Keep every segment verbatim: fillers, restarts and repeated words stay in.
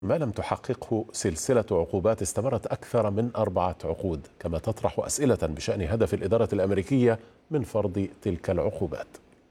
ما لم تحققه سلسلة عقوبات استمرت أكثر من أربعة عقود، كما تطرح أسئلة بشأن هدف الإدارة الأمريكية من فرض تلك العقوبات.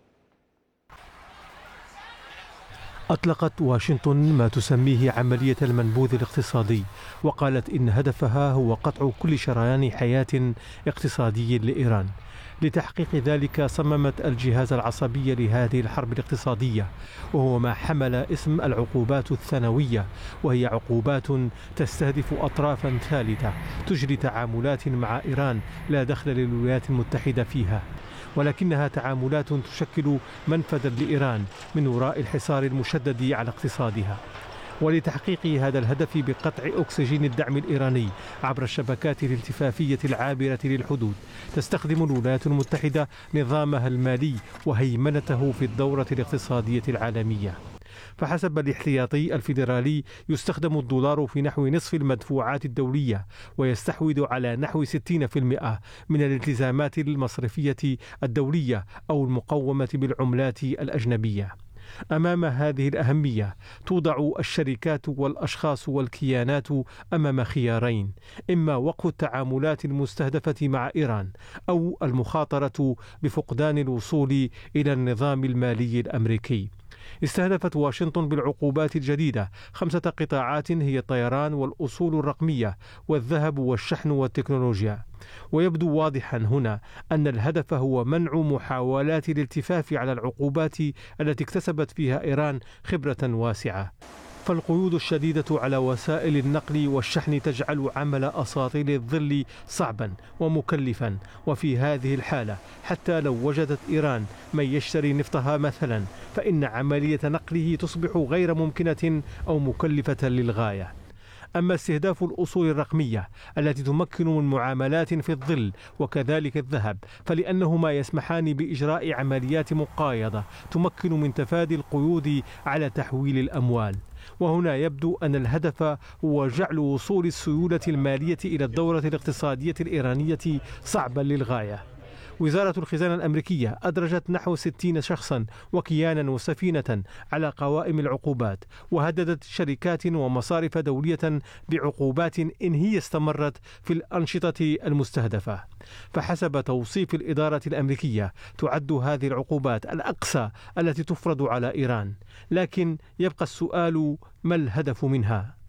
أطلقت واشنطن ما تسميه عملية المنبوذ الاقتصادي، وقالت إن هدفها هو قطع كل شريان حياة اقتصادي لإيران. لتحقيق ذلك صممت الجهاز العصبي لهذه الحرب الاقتصادية، وهو ما حمل اسم العقوبات الثانوية، وهي عقوبات تستهدف أطرافا ثالثة تجري تعاملات مع إيران لا دخل للولايات المتحدة فيها، ولكنها تعاملات تشكل منفذا لإيران من وراء الحصار المشدد على اقتصادها. ولتحقيق هذا الهدف بقطع أكسجين الدعم الإيراني عبر الشبكات الالتفافية العابرة للحدود، تستخدم الولايات المتحدة نظامها المالي وهيمنته في الدورة الاقتصادية العالمية. فحسب الاحتياطي الفيدرالي يستخدم الدولار في نحو نصف المدفوعات الدولية، ويستحوذ على نحو ستين بالمئة من الالتزامات المصرفية الدولية أو المقومة بالعملات الأجنبية. أمام هذه الأهمية توضع الشركات والأشخاص والكيانات أمام خيارين: إما وقف التعاملات المستهدفة مع إيران، أو المخاطرة بفقدان الوصول إلى النظام المالي الأمريكي. استهدفت واشنطن بالعقوبات الجديدة خمسة قطاعات هي الطيران والأصول الرقمية والذهب والشحن والتكنولوجيا. ويبدو واضحا هنا أن الهدف هو منع محاولات الالتفاف على العقوبات التي اكتسبت فيها إيران خبرة واسعة. فالقيود الشديدة على وسائل النقل والشحن تجعل عمل أساطيل الظل صعبا ومكلفا، وفي هذه الحالة حتى لو وجدت إيران من يشتري نفطها مثلا، فإن عملية نقله تصبح غير ممكنة أو مكلفة للغاية. أما استهداف الأصول الرقمية التي تمكن من معاملات في الظل وكذلك الذهب، فلأنهما يسمحان بإجراء عمليات مقايضة تمكن من تفادي القيود على تحويل الأموال. وهنا يبدو أن الهدف هو جعل وصول السيولة المالية إلى الدورة الاقتصادية الإيرانية صعبا للغاية. وزارة الخزانة الأمريكية أدرجت نحو ستين شخصا وكيانا وسفينة على قوائم العقوبات، وهددت شركات ومصارف دولية بعقوبات إن هي استمرت في الأنشطة المستهدفة. فحسب توصيف الإدارة الأمريكية تعد هذه العقوبات الأقصى التي تفرض على إيران، لكن يبقى السؤال: ما الهدف منها؟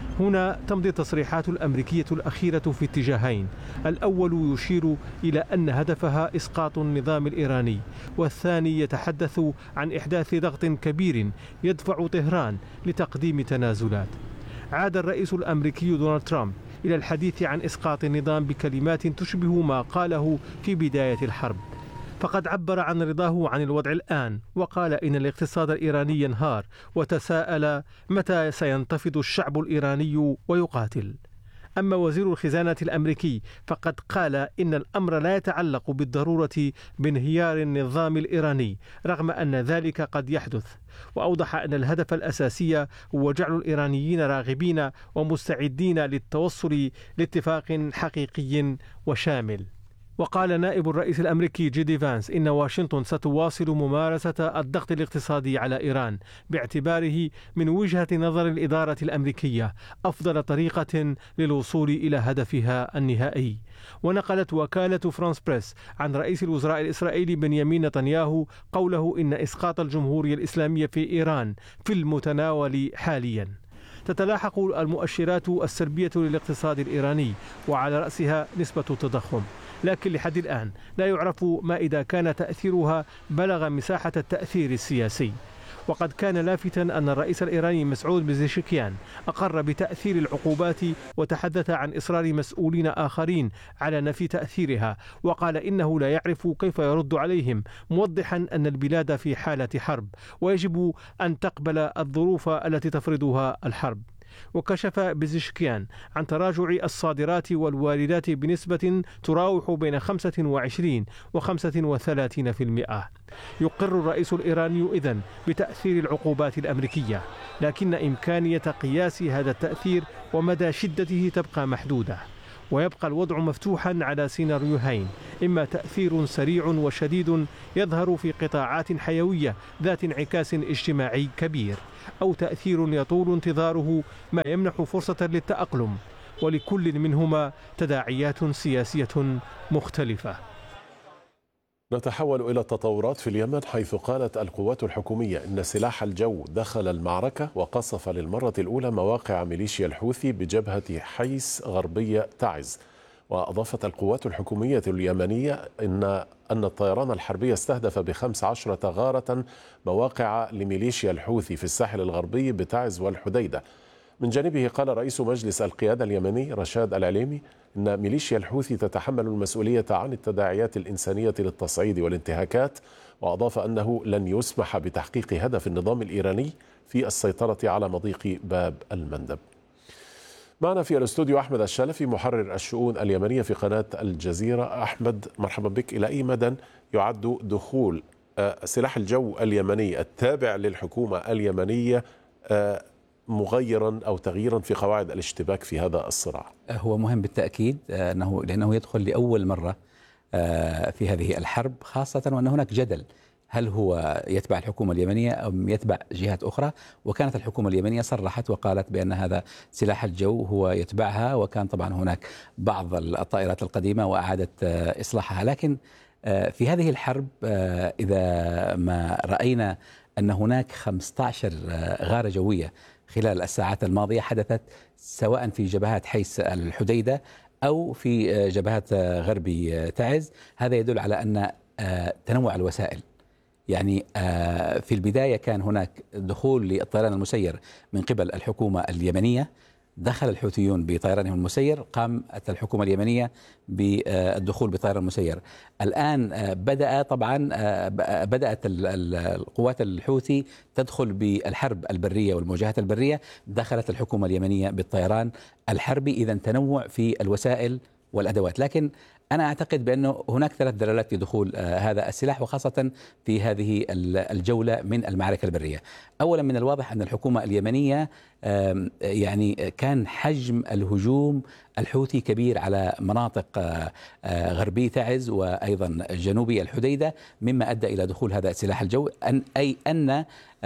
هنا تمضي التصريحات الأمريكية الأخيرة في اتجاهين: الأول يشير إلى أن هدفها إسقاط النظام الإيراني، والثاني يتحدث عن إحداث ضغط كبير يدفع طهران لتقديم تنازلات. عاد الرئيس الأمريكي دونالد ترامب إلى الحديث عن إسقاط النظام بكلمات تشبه ما قاله في بداية الحرب، فقد عبر عن رضاه عن الوضع الآن، وقال إن الاقتصاد الإيراني ينهار، وتساءل متى سينتفض الشعب الإيراني ويقاتل. أما وزير الخزانة الأمريكي فقد قال إن الأمر لا يتعلق بالضرورة بانهيار النظام الإيراني، رغم أن ذلك قد يحدث. وأوضح أن الهدف الأساسي هو جعل الإيرانيين راغبين ومستعدين للتوصل لاتفاق حقيقي وشامل. وقال نائب الرئيس الأمريكي جي دي فانس إن واشنطن ستواصل ممارسة الضغط الاقتصادي على إيران، باعتباره من وجهة نظر الإدارة الأمريكية أفضل طريقة للوصول إلى هدفها النهائي. ونقلت وكالة فرانس بريس عن رئيس الوزراء الإسرائيلي بنيامين نتنياهو قوله إن إسقاط الجمهورية الإسلامية في إيران في المتناول حاليا. تتلاحق المؤشرات السلبية للاقتصاد الإيراني، وعلى رأسها نسبة التضخم، لكن لحد الآن لا يعرف ما إذا كان تأثيرها بلغ مساحة التأثير السياسي. وقد كان لافتا أن الرئيس الإيراني مسعود بزيشكيان أقر بتأثير العقوبات، وتحدث عن إصرار مسؤولين آخرين على نفي تأثيرها، وقال إنه لا يعرف كيف يرد عليهم، موضحا أن البلاد في حالة حرب ويجب أن تقبل الظروف التي تفرضها الحرب. وكشف بزيشكيان عن تراجع الصادرات والواردات بنسبة تراوح بين خمسة وعشرين وخمسة وثلاثين بالمئة. يقر الرئيس الإيراني إذن بتأثير العقوبات الأمريكية، لكن إمكانية قياس هذا التأثير ومدى شدته تبقى محدودة. ويبقى الوضع مفتوحا على سيناريوهين: إما تأثير سريع وشديد يظهر في قطاعات حيوية ذات انعكاس اجتماعي كبير، أو تأثير يطول انتظاره ما يمنح فرصة للتأقلم، ولكل منهما تداعيات سياسية مختلفة. نتحول إلى التطورات في اليمن، حيث قالت القوات الحكومية إن سلاح الجو دخل المعركة وقصف للمرة الأولى مواقع ميليشيا الحوثي بجبهة حيس غربية تعز. وأضافت القوات الحكومية اليمنية إن أن الطيران الحربي استهدف بخمس عشرة غارة مواقع لميليشيا الحوثي في الساحل الغربي بتعز والحديدة. من جانبه قال رئيس مجلس القيادة اليمني رشاد العليمي إن ميليشيا الحوثي تتحمل المسؤولية عن التداعيات الإنسانية للتصعيد والانتهاكات، وأضاف أنه لن يسمح بتحقيق هدف النظام الإيراني في السيطرة على مضيق باب المندب. معنا في الاستوديو أحمد الشلفي محرر الشؤون اليمنية في قناة الجزيرة. أحمد، مرحبا بك. إلى أي مدى يعد دخول سلاح الجو اليمني التابع للحكومة اليمنية مغيرا أو تغييرا في قواعد الاشتباك في هذا الصراع؟ هو مهم بالتأكيد أنه لأنه يدخل لأول مرة في هذه الحرب، خاصة وأن هناك جدل هل هو يتبع الحكومة اليمنية أم يتبع جهات أخرى. وكانت الحكومة اليمنية صرحت وقالت بأن هذا سلاح الجو هو يتبعها، وكان طبعا هناك بعض الطائرات القديمة وأعادت إصلاحها. لكن في هذه الحرب إذا ما رأينا أن هناك خمسة عشر غارة جوية خلال الساعات الماضية حدثت سواء في جبهات حيس الحديدة أو في جبهات غربي تعز، هذا يدل على أن تنوع الوسائل. يعني في البداية كان هناك دخول للطيران المسير من قبل الحكومة اليمنية، دخل الحوثيون بطيرانهم المسير، قامت الحكومة اليمنية بالدخول بطيران المسير. الآن بدأ طبعا بدأت القوات الحوثي تدخل بالحرب البرية والمواجهات البرية، دخلت الحكومة اليمنية بالطيران الحربي. إذن تنوع في الوسائل والأدوات. لكن أنا أعتقد بأنه هناك ثلاث دلالات لدخول هذا السلاح، وخاصة في هذه الجولة من المعركة البرية. أولا، من الواضح أن الحكومة اليمنية يعني كان حجم الهجوم الحوثي كبير على مناطق غربي تعز وأيضا جنوبي الحديدة، مما أدى إلى دخول هذا السلاح الجو. أن أي أن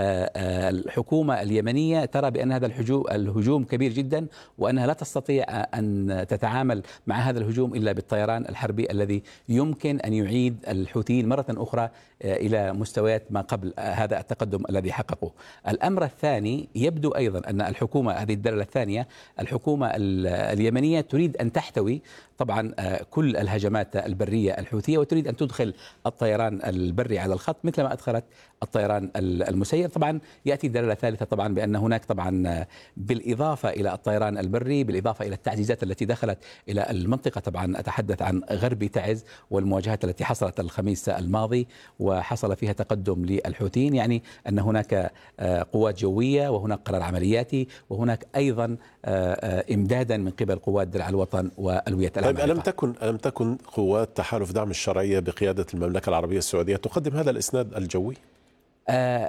الحكومة اليمنية ترى بأن هذا الهجوم كبير جدا، وأنها لا تستطيع أن تتعامل مع هذا الهجوم إلا بالطيران الحربي الذي يمكن أن يعيد الحوثيين مرة أخرى إلى مستويات ما قبل هذا التقدم الذي حققوه. الأمر الثاني، يبدو أيضا أن الحكومة، هذه الدلالة الثانية، الحكومة اليمنية تريد أن تحتوي طبعا كل الهجمات البرية الحوثية، وتريد أن تدخل الطيران البري على الخط مثل ما أدخلت الطيران المسير. طبعا يأتي الدلالة الثالثة طبعا بأن هناك طبعا بالإضافة إلى الطيران البري، بالإضافة إلى التعزيزات التي دخلت إلى المنطقة، طبعا أتحدث عن غربي تعز والمواجهات التي حصلت الخميس الماضي وحصل فيها تقدم للحوثيين، يعني أن هناك قوات جوية وهناك قرار عملياتي وهناك أيضا إمدادا من قبل قوات درع الوطن والوية العمالقة. طيب، ألم تكن ألم تكن قوات تحالف دعم الشرعية بقيادة المملكة العربية السعودية تقدم هذا الإسناد الجوي؟ آه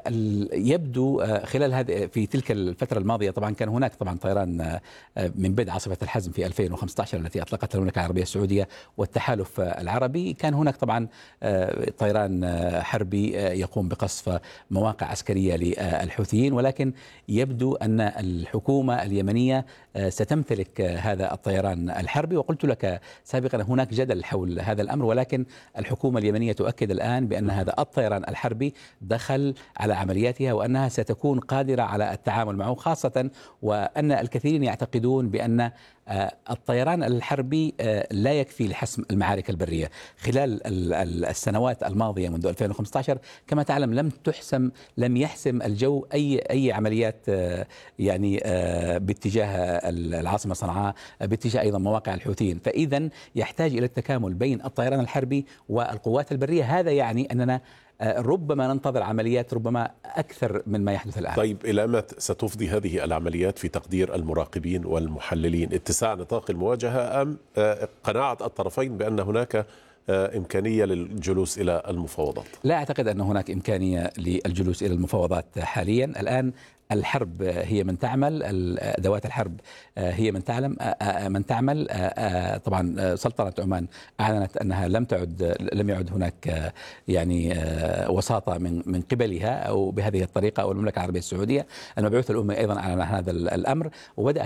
يبدو آه خلال هذه في تلك الفترة الماضية طبعا كان هناك طبعا طيران آه من بدء عاصفة الحزم في ألفين وخمسة عشر التي أطلقتها المملكة العربية السعودية والتحالف آه العربي. كان هناك طبعا آه طيران آه حربي آه يقوم بقصف مواقع عسكرية للحوثيين، ولكن يبدو أن الحكومة اليمنية آه ستمتلك آه هذا الطيران الحربي. وقلت لك سابقا هناك جدل حول هذا الأمر، ولكن الحكومة اليمنية تؤكد الآن بأن هذا الطيران الحربي دخل على عملياتها وأنها ستكون قادرة على التعامل معه، خاصة وأن الكثيرين يعتقدون بأن الطيران الحربي لا يكفي لحسم المعارك البرية. خلال السنوات الماضية منذ ألفين وخمسة عشر كما تعلم لم تحسم لم يحسم الجو أي أي عمليات يعني باتجاه العاصمة صنعاء، باتجاه أيضا مواقع الحوثيين. فإذا يحتاج إلى التكامل بين الطيران الحربي والقوات البرية. هذا يعني أننا ربما ننتظر عمليات ربما أكثر من ما يحدث الآن. طيب، إلى متى ستفضي هذه العمليات في تقدير المراقبين والمحللين؟ اتساع نطاق المواجهة أم قناعة الطرفين بأن هناك إمكانية للجلوس إلى المفاوضات؟ لا أعتقد أن هناك إمكانية للجلوس إلى المفاوضات حاليا. الآن الحرب هي من تعمل، أدوات الحرب هي من تعلم من تعمل. طبعا سلطنة عمان أعلنت أنها لم تعد لم يعد هناك يعني وساطة من من قبلها أو بهذه الطريقة، أو المملكة العربية السعودية. المبعوث الأممي أيضا أعلن هذا الأمر، وبدأ